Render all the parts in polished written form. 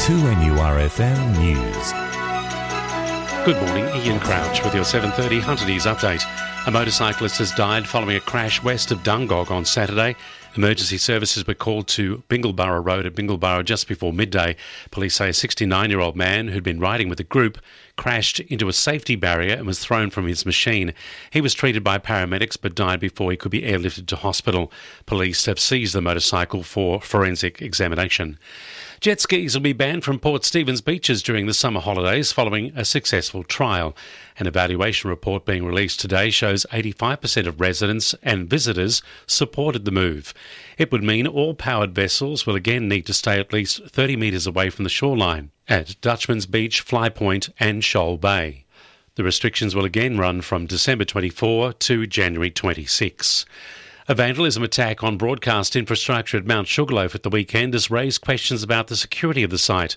2NURFM News. Good morning, Ian Crouch with your 7:30 Hunter News update. A motorcyclist has died following a crash west of Dungog on Saturday. Emergency services were called to Bingleborough Road at Bingleborough just before midday. Police say a 69-year-old man who'd been riding with a group crashed into a safety barrier and was thrown from his machine. He was treated by paramedics but died before he could be airlifted to hospital. Police have seized the motorcycle for forensic examination. Jet skis will be banned from Port Stephens beaches during the summer holidays following a successful trial. An evaluation report being released today shows 85% of residents and visitors supported the move. It would mean all powered vessels will again need to stay at least 30 metres away from the shoreline at Dutchman's Beach, Fly Point and Shoal Bay. The restrictions will again run from December 24 to January 26. A vandalism attack on broadcast infrastructure at Mount Sugarloaf at the weekend has raised questions about the security of the site.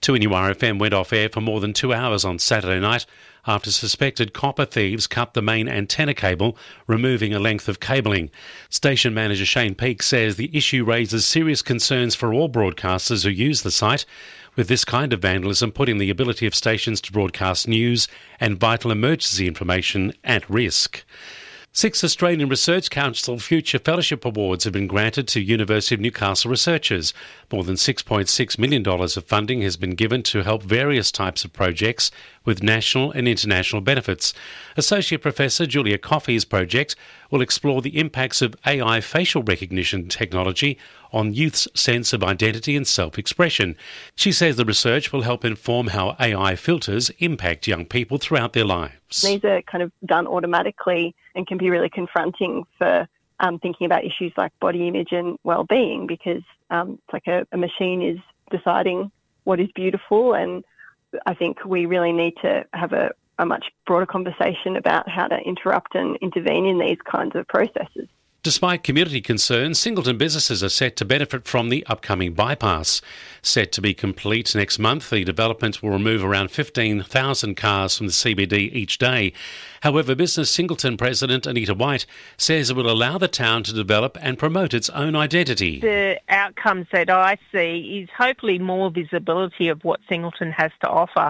2NURFM went off air for more than 2 hours on Saturday night after suspected copper thieves cut the main antenna cable, removing a length of cabling. Station manager Shane Peake says the issue raises serious concerns for all broadcasters who use the site, with this kind of vandalism putting the ability of stations to broadcast news and vital emergency information at risk. 6 Australian Research Council Future Fellowship Awards have been granted to University of Newcastle researchers. More than $6.6 million of funding has been given to help various types of projects with national and international benefits. Associate Professor Julia Coffey's project will explore the impacts of AI facial recognition technology on youth's sense of identity and self-expression. She says the research will help inform how AI filters impact young people throughout their lives. These are kind of done automatically and can be really confronting for thinking about issues like body image and well-being, because it's like a machine is deciding what is beautiful, and I think we really need to have a much broader conversation about how to interrupt and intervene in these kinds of processes. Despite community concerns, Singleton businesses are set to benefit from the upcoming bypass. Set to be complete next month, the development will remove around 15,000 cars from the CBD each day. However, Business Singleton President Anita White says it will allow the town to develop and promote its own identity. The outcomes that I see is hopefully more visibility of what Singleton has to offer.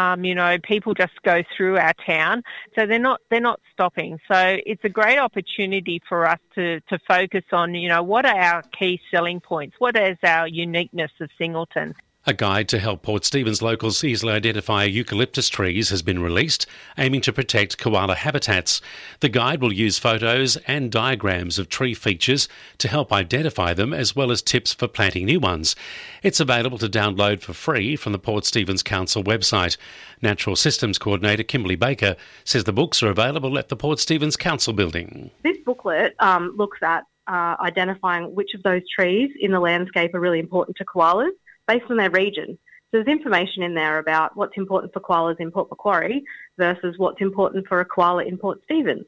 People just go through our town, so they're not stopping. So it's a great opportunity for us to focus on, what are our key selling points? What is our uniqueness of Singleton? A guide to help Port Stephens locals easily identify eucalyptus trees has been released, aiming to protect koala habitats. The guide will use photos and diagrams of tree features to help identify them, as well as tips for planting new ones. It's available to download for free from the Port Stephens Council website. Natural Systems Coordinator Kimberly Baker says the books are available at the Port Stephens Council building. This booklet looks at identifying which of those trees in the landscape are really important to koalas, based on their region. So there's information in there about what's important for koalas in Port Macquarie versus what's important for a koala in Port Stephens.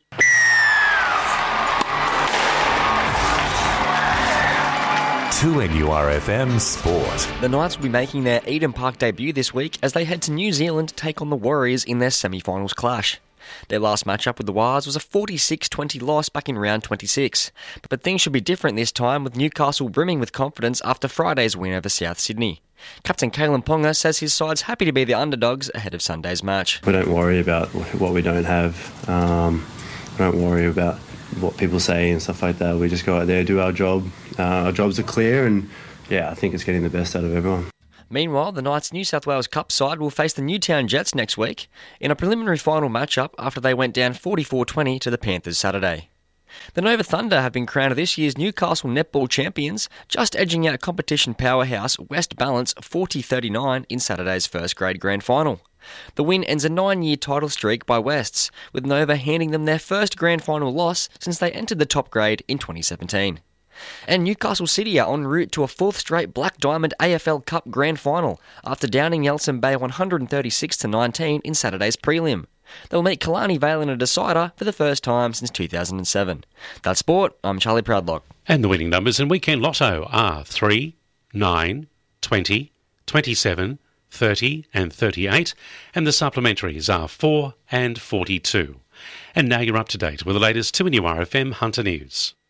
2NURFM Sport. The Knights will be making their Eden Park debut this week as they head to New Zealand to take on the Warriors in their semi-finals clash. Their last matchup with the Wars was a 46-20 loss back in round 26. But things should be different this time, with Newcastle brimming with confidence after Friday's win over South Sydney. Captain Kalen Ponga says his side's happy to be the underdogs ahead of Sunday's match. We don't worry about what we don't have. We don't worry about what people say and stuff like that. We just go out there, do our job. Our jobs are clear, and I think it's getting the best out of everyone. Meanwhile, the Knights' New South Wales Cup side will face the Newtown Jets next week in a preliminary final matchup after they went down 44-20 to the Panthers Saturday. The Nova Thunder have been crowned this year's Newcastle Netball champions, just edging out competition powerhouse West Balance 40-39 in Saturday's first grade grand final. The win ends a 9-year title streak by Wests, with Nova handing them their first grand final loss since they entered the top grade in 2017. And Newcastle City are en route to a fourth straight Black Diamond AFL Cup grand final after downing Yeltsin Bay 136-19 in Saturday's prelim. They'll meet Killarney Vale in a decider for the first time since 2007. That's sport. I'm Charlie Proudlock. And the winning numbers in Weekend Lotto are 3, 9, 20, 27, 30 and 38, and the supplementaries are 4 and 42. And now you're up to date with the latest 2NURFM Hunter News.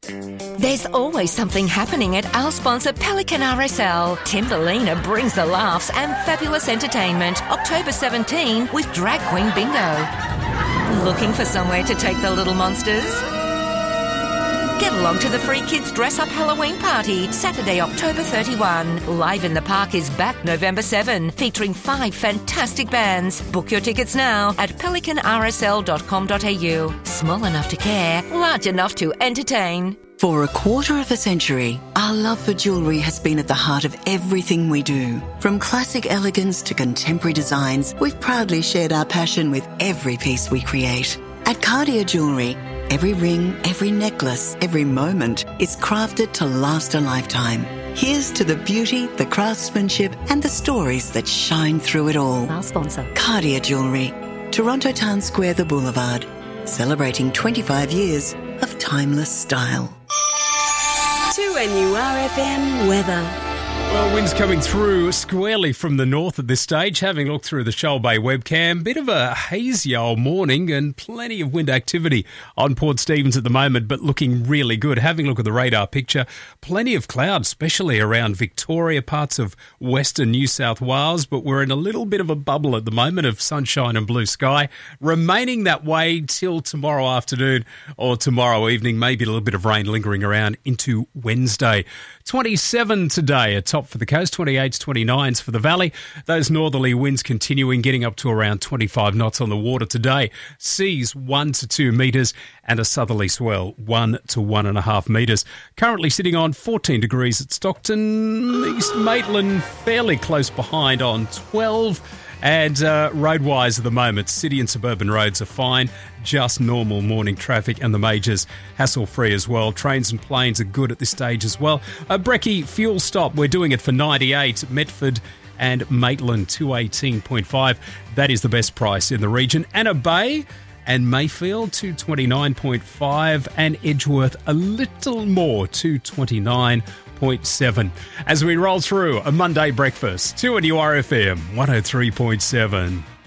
There's always something happening at our sponsor Pelican RSL. Timberlina brings the laughs and fabulous entertainment. October 17 with Drag Queen Bingo. Looking for somewhere to take the little monsters? Get along to the Free Kids Dress Up Halloween Party, Saturday, October 31. Live in the Park is back November 7, featuring 5 fantastic bands. Book your tickets now at pelicanrsl.com.au. Small enough to care, large enough to entertain. For a quarter of a century, our love for jewellery has been at the heart of everything we do. From classic elegance to contemporary designs, we've proudly shared our passion with every piece we create. At Cartier Jewellery, every ring, every necklace, every moment is crafted to last a lifetime. Here's to the beauty, the craftsmanship, and the stories that shine through it all. Our sponsor. Cartier Jewellery, Toronto Town Square, the Boulevard, celebrating 25 years of timeless style. 2NURFM weather. Well, wind's coming through squarely from the north at this stage. Having looked through the Shoal Bay webcam, bit of a hazy old morning and plenty of wind activity on Port Stephens at the moment, but looking really good. Having a look at the radar picture, plenty of clouds, especially around Victoria, parts of western New South Wales, but we're in a little bit of a bubble at the moment of sunshine and blue sky, remaining that way till tomorrow afternoon or tomorrow evening, maybe a little bit of rain lingering around into Wednesday. 27 today, a top for the coast, 28s, 29s for the valley. Those northerly winds continuing, getting up to around 25 knots on the water today. Seas 1 to 2 metres and a southerly swell 1 to 1.5 metres. Currently sitting on 14 degrees at Stockton, East Maitland fairly close behind on 12. And road-wise at the moment, city and suburban roads are fine, just normal morning traffic, and the majors hassle-free as well. Trains and planes are good at this stage as well. A Brekkie fuel stop, we're doing it for 98, Metford and Maitland 218.5. That is the best price in the region. Anna Bay and Mayfield 229.5, and Edgeworth a little more, 229.7. As we roll through a Monday breakfast, 2NURFM 103.7.